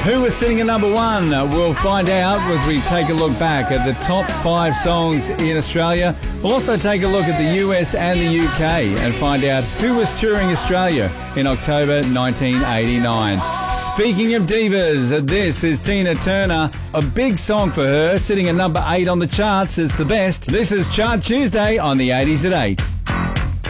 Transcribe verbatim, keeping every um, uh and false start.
Who was sitting at number one? We'll find out as we take a look back at the top five songs in Australia. We'll also take a look at the U S and the U K and find out who was touring Australia in October nineteen eighty-nine. Speaking of divas, this is Tina Turner. A big song for her, sitting at number eight on the charts. It's the best. This is Chart Tuesday on the eighties at eight.